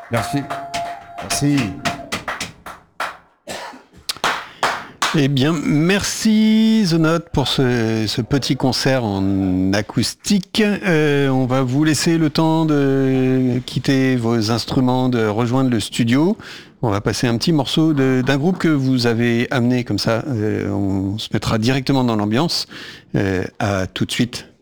Merci. Merci. Eh bien, merci The Note pour ce petit concert en acoustique. On va vous laisser le temps de quitter vos instruments, de rejoindre le studio. On va passer un petit morceau d'un groupe que vous avez amené comme ça. On se mettra directement dans l'ambiance. À tout de suite.